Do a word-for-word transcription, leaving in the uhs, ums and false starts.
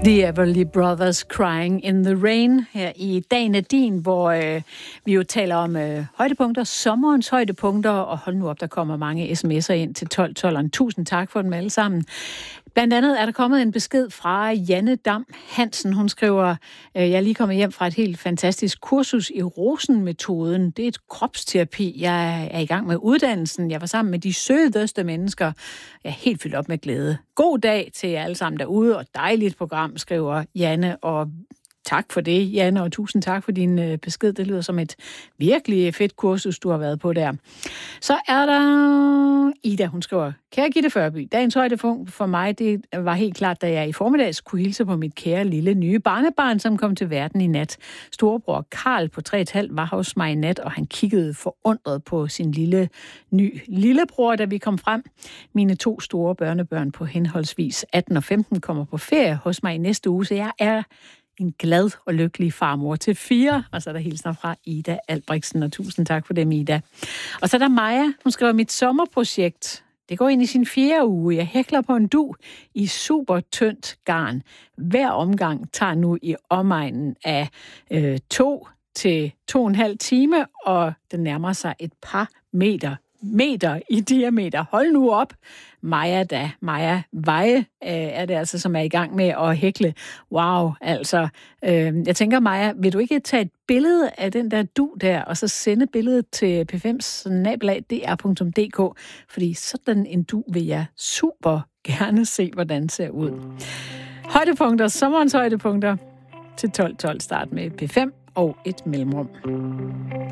The Everly Brothers Crying in the Rain her i Dagen er din, hvor øh, vi jo taler om øh, højdepunkter, sommerens højdepunkter, og hold nu op, der kommer mange sms'er ind til tolv tolv. Tusind tak for dem alle sammen. Blandt andet er der kommet en besked fra Janne Dam Hansen. Hun skriver, øh, jeg er lige kommet hjem fra et helt fantastisk kursus i Rosen-metoden. Det er et kropsterapi. Jeg er i gang med uddannelsen. Jeg var sammen med de sødeste mennesker. Jeg er helt fyldt op med glæde. God dag til jer alle sammen derude, og dejligt program, skriver Janne, og tak for det, Janne, og tusind tak for din øh, besked. Det lyder som et virkelig fedt kursus, du har været på der. Så er der Ida, hun skriver, kære Gitte Førby, dagens højdepunkt for mig, det var helt klart, da jeg i formiddags kunne hilse på mit kære lille nye barnebarn, som kom til verden i nat. Storebror Karl på tre komma fem var hos mig i nat, og han kiggede forundret på sin lille ny lillebror, da vi kom frem. Mine to store børnebørn på henholdsvis atten og femten kommer på ferie hos mig i næste uge, så jeg er en glad og lykkelig farmor til fire. Og så er der hilsner fra Ida Albrechtsen, og tusind tak for dem, Ida. Og så er der Maja, hun skriver, mit sommerprojekt, det går ind i sin fjerde uge. Jeg hækler på en dug i super tyndt garn. Hver omgang tager nu i omegnen af øh, to til to og en halv time, og den nærmer sig et par meter meter i diameter. Hold nu op. Maja da. Maja Veje øh, er det altså, som er i gang med at hækle. Wow, altså. Øh, jeg tænker, Maja, vil du ikke tage et billede af den der du der, og så sende billedet til p fem snabel-a d r punktum d k, fordi sådan en du vil jeg super gerne se, hvordan ser ud. Højdepunkter, sommerens højdepunkter til tolv tolv, start med p fem og et mellemrum.